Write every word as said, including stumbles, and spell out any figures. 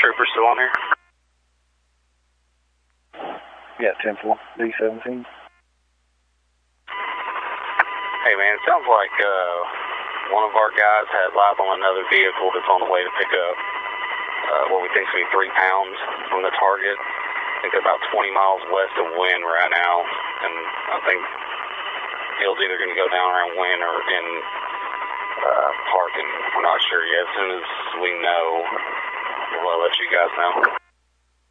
Trooper still on here? Yeah, ten four, D seventeen. Hey man, it sounds like uh, one of our guys had live on another vehicle that's on the way to pick up uh, what we think to be three pounds from the target. I think they're about twenty miles west of Wynn right now, and I think Hill's either going to go down around Wynn or in uh, Park, and we're not sure yet. As soon as we know, we'll let you guys know.